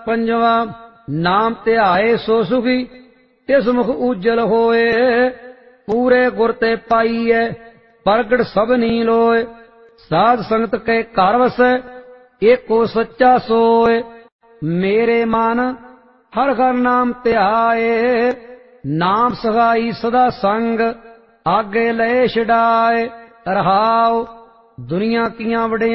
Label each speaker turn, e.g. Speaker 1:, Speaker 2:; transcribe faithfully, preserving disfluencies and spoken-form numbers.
Speaker 1: पंजवा नाम ध्याए सो सुखी तिस मुख उज्जल होए पूरे गुर ते पाईए प्रगट सबनी लोए साध संगत के घर वसै एको सच्चा सोए मेरे मन हर हर नाम ध्याए नाम सहाई सदा संग आगे लय छड़ाए रहाओ दुनिया कियां वड़िया